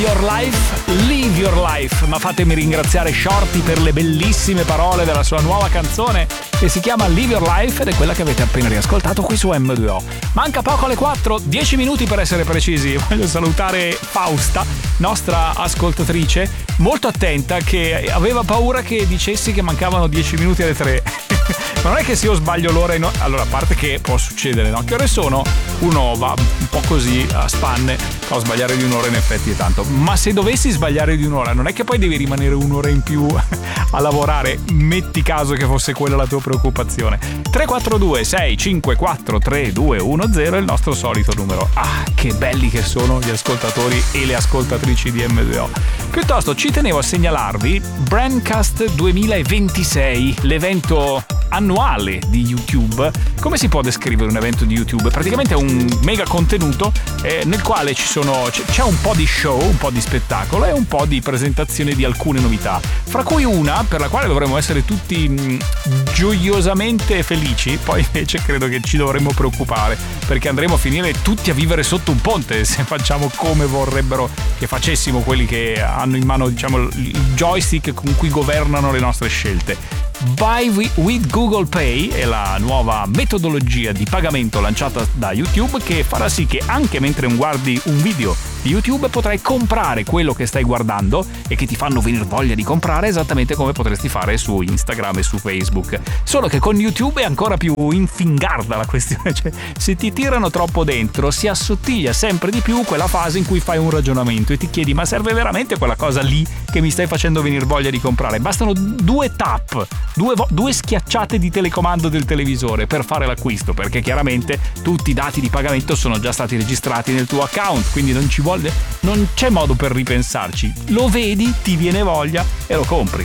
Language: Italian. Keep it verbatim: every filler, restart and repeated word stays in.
Your Life, Live Your Life. Ma fatemi ringraziare Shorty per le bellissime parole della sua nuova canzone che si chiama Live Your Life ed è quella che avete appena riascoltato qui su M due O. Manca poco alle quattro, dieci minuti per essere precisi. Voglio salutare Fausta, nostra ascoltatrice, molto attenta, che aveva paura che dicessi che mancavano dieci minuti alle tre. Ma non è che se io sbaglio l'ora in... Allora, a parte che può succedere, no? Che ore sono? Uno va un po' così a spanne, può sbagliare di un'ora in effetti è tanto. Ma se dovessi sbagliare di un'ora, non è che poi devi rimanere un'ora in più a lavorare. Metti caso che fosse quella la tua preoccupazione. tre quattro due sei cinque quattro tre due uno zero è il nostro solito numero. Ah, che belli che sono gli ascoltatori e le ascoltatrici di M due O. Piuttosto ci tenevo a segnalarvi Brandcast duemilaventisei, l'evento annuale di YouTube. Come si può descrivere un evento di YouTube? Praticamente è un mega contenuto eh, nel quale ci sono c- c'è un po' di show, un po' di spettacolo e un po' di presentazione di alcune novità, fra cui una per la quale dovremmo essere tutti mh, gioiosamente felici. Poi invece credo che ci dovremmo preoccupare, perché andremo a finire tutti a vivere sotto un ponte se facciamo come vorrebbero che facessimo quelli che hanno in mano, diciamo, il joystick con cui governano le nostre scelte. Buy with Google Pay è la nuova metodologia di pagamento lanciata da YouTube, che farà sì che anche mentre guardi un video di YouTube potrai comprare quello che stai guardando e che ti fanno venire voglia di comprare, esattamente come potresti fare su Instagram e su Facebook. Solo che con YouTube è ancora più infingarda la questione, cioè se ti tirano troppo dentro si assottiglia sempre di più quella fase in cui fai un ragionamento e ti chiedi: ma serve veramente quella cosa lì che mi stai facendo venire voglia di comprare? Bastano due tap, due, vo- due schiacciate di telecomando del televisore per fare l'acquisto, perché chiaramente tutti i dati di pagamento sono già stati registrati nel tuo account, quindi non ci vuole, non c'è modo per ripensarci. Lo vedi, ti viene voglia e lo compri.